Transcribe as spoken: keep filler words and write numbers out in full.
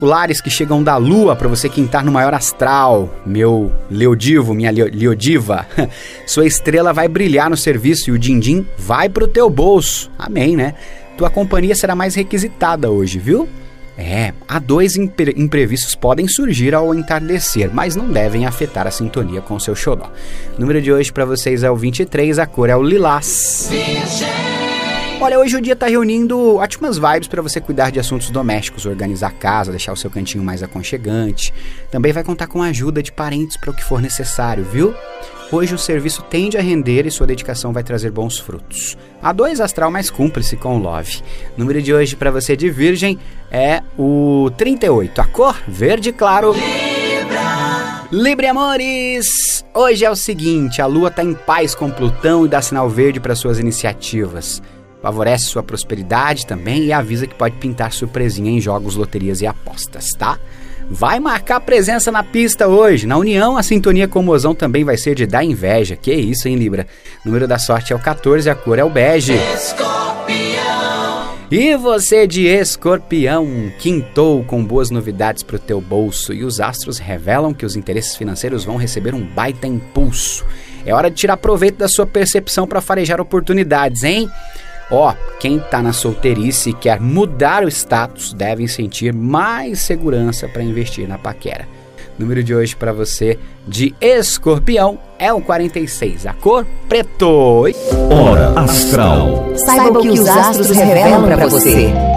espetaculares que chegam da lua para você quintar no maior astral. Meu Leodivo, minha Leo, Leodiva, sua estrela vai brilhar no serviço e o din-din vai pro teu bolso. Amém, né? Tua companhia será mais requisitada hoje, viu? É, há dois impre- imprevistos podem surgir ao entardecer, mas não devem afetar a sintonia com seu xodó. O número de hoje para vocês é o vinte e três, a cor é o lilás. Olha, hoje o dia tá reunindo ótimas vibes para você cuidar de assuntos domésticos, organizar a casa, deixar o seu cantinho mais aconchegante. Também vai contar com a ajuda de parentes para o que for necessário, viu? Hoje o serviço tende a render e sua dedicação vai trazer bons frutos. A dois astral mais cúmplice com love. O número de hoje para você de Virgem é o trinta e oito. A cor verde claro. Libra. Libra, amores! Hoje é o seguinte, a lua tá em paz com Plutão e dá sinal verde para suas iniciativas. Favorece sua prosperidade também e avisa que pode pintar surpresinha em jogos, loterias e apostas, tá? Vai marcar presença na pista hoje. Na união, a sintonia com o mozão também vai ser de dar inveja. Que isso, hein, Libra? O número da sorte é o quatorze, a cor é o bege. Escorpião. E você de Escorpião, quintou com boas novidades pro teu bolso e os astros revelam que os interesses financeiros vão receber um baita impulso. É hora de tirar proveito da sua percepção para farejar oportunidades, hein? Ó, oh, quem tá na solteirice e quer mudar o status devem sentir mais segurança para investir na paquera. O número de hoje para você de Escorpião é o quarenta e seis, a cor preto. Hora Astral. Saiba o que os astros revelam para você.